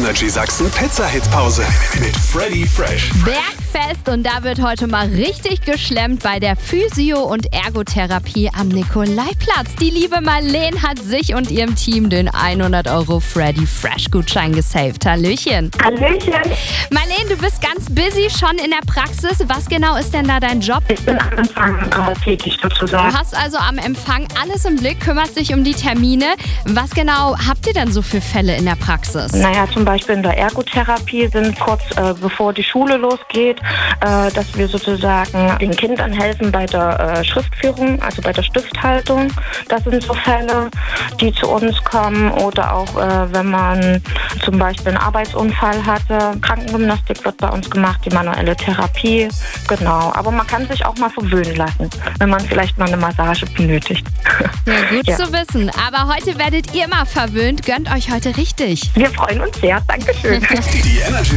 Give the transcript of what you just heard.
Energy Sachsen Pizza-Hit-Pause mit Freddy Fresh. Bergfest und da wird heute mal richtig geschlemmt bei der Physio- und Ergotherapie am Nikolaiplatz. Die liebe Marlene hat sich und ihrem Team den 100 € Freddy Fresh Gutschein gesaved. Hallöchen. Hallöchen. Marlene, du bist ganz busy schon in der Praxis. Was genau ist denn da dein Job? Ich bin am Empfang tätig sozusagen. Du hast also am Empfang alles im Blick, kümmerst dich um die Termine. Was genau habt ihr denn so für Fälle in der Praxis? Naja, zum Beispiel in der Ergotherapie sind kurz bevor die Schule losgeht, dass wir sozusagen den Kindern helfen bei der Schriftführung, also bei der Stifthaltung. Das sind so Fälle, die zu uns kommen. Oder auch wenn man zum Beispiel einen Arbeitsunfall hatte. Krankengymnastik wird bei uns gemacht, die manuelle Therapie. Genau, aber man kann sich auch mal verwöhnen lassen, wenn man vielleicht mal eine Massage benötigt. Ja, gut zu wissen. Aber heute werdet ihr mal verwöhnt. Gönnt euch heute richtig. Wir freuen uns sehr. Dankeschön. Die Energy